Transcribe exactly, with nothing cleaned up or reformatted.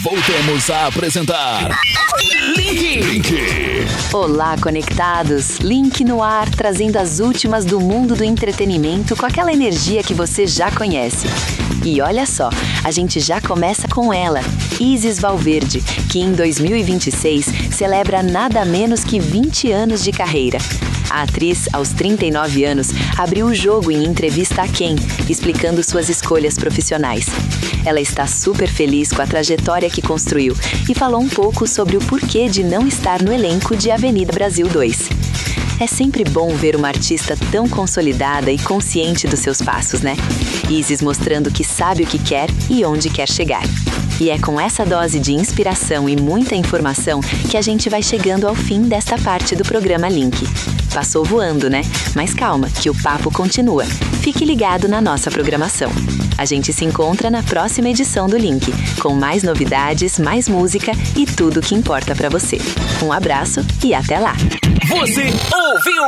Voltamos a apresentar Link. Link. Olá, conectados! Link no ar, trazendo as últimas do mundo do entretenimento com aquela energia que você já conhece. E olha só, a gente já começa com ela, Isis Valverde, que em dois mil e vinte e seis celebra nada menos que vinte anos de carreira. A atriz, aos trinta e nove anos, abriu o jogo em entrevista a Quem, explicando suas escolhas profissionais. Ela está super feliz com a trajetória que construiu e falou um pouco sobre o porquê de não estar no elenco de Avenida Brasil dois. É sempre bom ver uma artista tão consolidada e consciente dos seus passos, né? Isis mostrando que sabe o que quer e onde quer chegar. E é com essa dose de inspiração e muita informação que a gente vai chegando ao fim desta parte do programa Link. Passou voando, né? Mas calma, que o papo continua. Fique ligado na nossa programação. A gente se encontra na próxima edição do Link, com mais novidades, mais música e tudo o que importa pra você. Um abraço e até lá! Você ouviu?